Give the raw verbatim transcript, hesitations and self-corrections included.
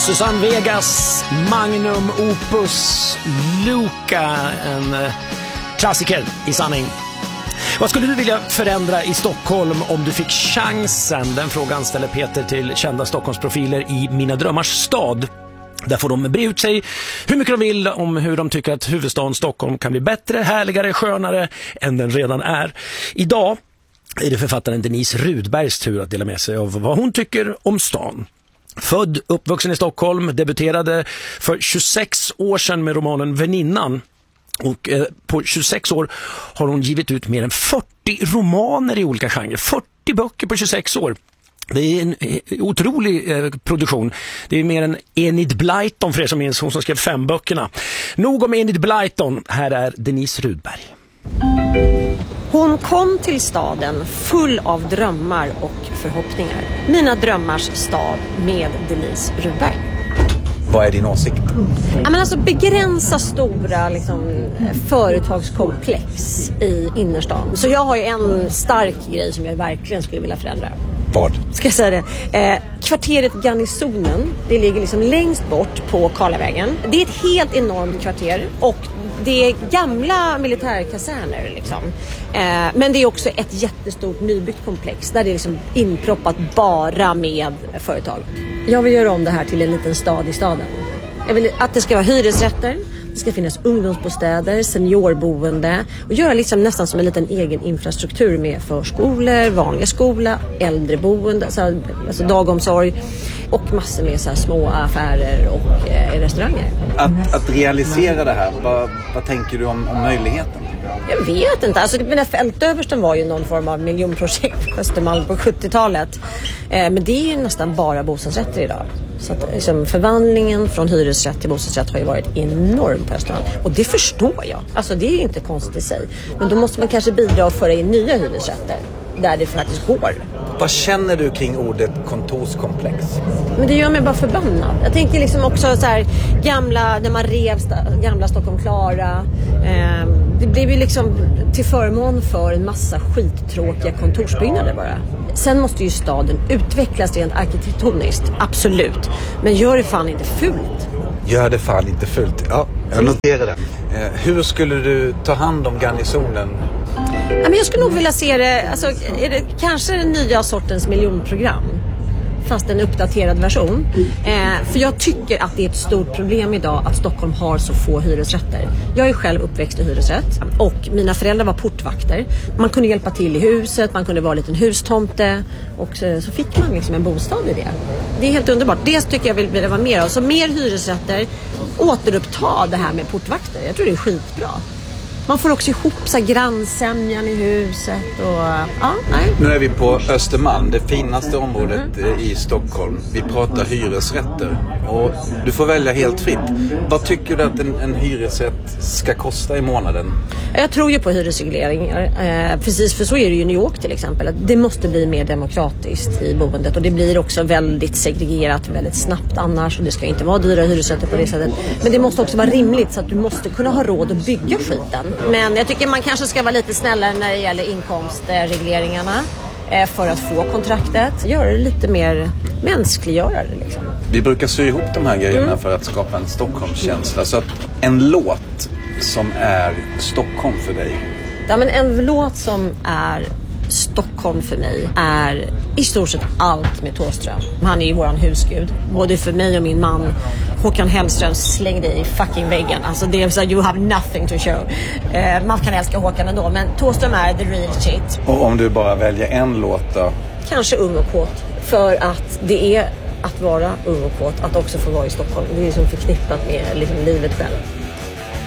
Susanne Vegas Magnum Opus Luca, en eh, klassiker i sanning. Vad skulle du vilja förändra i Stockholm om du fick chansen? Den frågan ställer Peter till kända Stockholmsprofiler i Mina drömmars stad. Där får de bre ut sig hur mycket de vill om hur de tycker att huvudstaden Stockholm kan bli bättre, härligare, skönare än den redan är. Idag är det författaren Denise Rudbergs tur att dela med sig av vad hon tycker om stan. Född, uppvuxen i Stockholm, debuterade för tjugosex år sedan med romanen Väninnan. Och eh, på tjugosex år har hon givit ut mer än fyrtio romaner i olika genrer. fyrtio böcker på tjugosex år. Det är en eh, otrolig eh, produktion. Det är mer än Enid Blyton, för er som minns, hon som skrev fem böckerna. Nog om Enid Blyton, här är Denise Rudberg. Hon kom till staden full av drömmar och förhoppningar. Mina drömmars stad med Denise Rudberg. Vad är din åsikt? Ja, men alltså begränsa stora liksom, företagskomplex i innerstan. Så jag har ju en stark grej som jag verkligen skulle vilja förändra. Vad? Ska jag säga det? Eh, kvarteret Garnisonen, det ligger liksom längst bort på Karlavägen. Det är ett helt enormt kvarter och det är gamla militärkaserner liksom. Eh, men det är också ett jättestort nybyggt komplex där det är liksom inproppat bara med företag. Jag vill göra om det här till en liten stad i staden. Jag vill att det ska vara hyresrätter, det ska finnas ungdomsbostäder, seniorboende och göra liksom nästan som en liten egen infrastruktur med förskolor, vanliga skola, äldreboende, alltså, alltså dagomsorg och massor med så här små affärer och eh, restauranger. Att, att realisera det här, vad, vad tänker du om, om möjligheten? Jag vet inte. Alltså, den här fältöversten var ju någon form av miljonprojekt på Östermalm på sjuttiotalet. Eh, men det är ju nästan bara bostadsrätter idag. Så att, liksom, förvandlingen från hyresrätt till bostadsrätt har ju varit enorm på Östermalm. Och det förstår jag. Alltså det är ju inte konstigt i sig. Men då måste man kanske bidra och föra in nya hyresrätter där det faktiskt går. Vad känner du kring ordet kontorskomplex? Men det gör mig bara förbannad. Jag tänker liksom också så här gamla, när man rev gamla Stockholm Klara. Eh, det blev ju liksom till förmån för en massa skittråkiga kontorsbyggnader bara. Sen måste ju staden utvecklas rent arkitektoniskt, absolut. Men gör det fan inte fult. Gör det fan inte fult. Ja, jag noterar det. Eh, hur skulle du ta hand om Garnisonen? Ja, men jag skulle nog vilja se det, alltså, är det kanske den nya sortens miljonprogram. Fast en uppdaterad version. Eh, för jag tycker att det är ett stort problem idag att Stockholm har så få hyresrätter. Jag är själv uppväxt i hyresrätt och mina föräldrar var portvakter. Man kunde hjälpa till i huset, man kunde vara en liten hustomte och så, så fick man liksom en bostad i det. Det är helt underbart. Det tycker jag vill, vill vara mer av. Så mer hyresrätter, återuppta det här med portvakter. Jag tror det är skitbra. Man får också ihop så här grannsämjan i huset och ja, nej. Nu är vi på Östermalm, det finaste området mm. i Stockholm. Vi pratar hyresrätter och du får välja helt fritt. Vad tycker du att en, en hyresrätt ska kosta i månaden? Jag tror ju på hyresregleringar. Eh, precis, för så är det ju i New York till exempel. Att det måste bli mer demokratiskt i boendet och det blir också väldigt segregerat väldigt snabbt annars och det ska inte vara dyra hyresrätter på det sättet. Men det måste också vara rimligt så att du måste kunna ha råd att bygga skiten. Men jag tycker man kanske ska vara lite snällare när det gäller inkomstregleringarna för att få kontraktet. Göra det lite mer mänskliggörare liksom. Vi brukar sy ihop de här grejerna mm. för att skapa en Stockholmskänsla. Så att en låt som är Stockholm för dig? Ja, men en låt som är Stockholm för mig är i stort sett allt med Thåström. Han är ju våran husgud. Både för mig och min man Håkan Hellström slängde i fucking väggen. Alltså det är så you have nothing to show. Eh, man kan älska Håkan ändå, men Thåström är the real shit. Och om du bara väljer en låt då? Kanske Ung och kåt. För att det är att vara ung och kåt, att också få vara i Stockholm. Det är som förknippat med liksom livet själv.